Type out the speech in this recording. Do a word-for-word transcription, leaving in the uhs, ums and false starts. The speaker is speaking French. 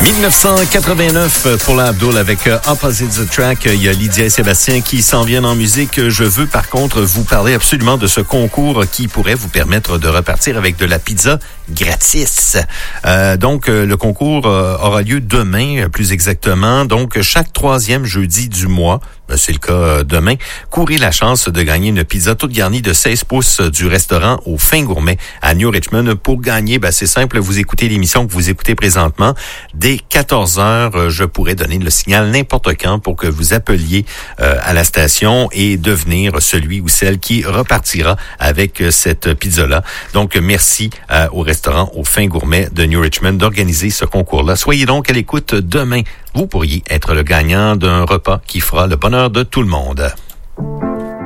dix-neuf cent quatre-vingt-neuf pour l'Abdoul avec Opposites Attract. Il y a Lydia et Sébastien qui s'en viennent en musique. Je veux par contre vous parler absolument de ce concours qui pourrait vous permettre de repartir avec de la pizza gratis. Euh, donc, le concours aura lieu demain, plus exactement. Donc, chaque troisième jeudi du mois, c'est le cas demain, courez la chance de gagner une pizza toute garnie de seize pouces du restaurant au Fin Gourmet à New Richmond. Pour gagner, ben, c'est simple, vous écoutez l'émission que vous écoutez présentement. Dès quatorze heures, je pourrais donner le signal n'importe quand pour que vous appeliez euh, à la station et devenir celui ou celle qui repartira avec cette pizza-là. Donc, merci euh, au restaurant au Fin Gourmet de New Richmond d'organiser ce concours-là. Soyez donc à l'écoute demain. Vous pourriez être le gagnant d'un repas qui fera le bonheur de tout le monde.